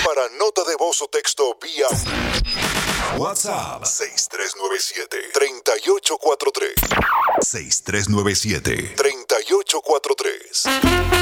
para nota de voz o texto vía WhatsApp 6397-3843. 6397-3843.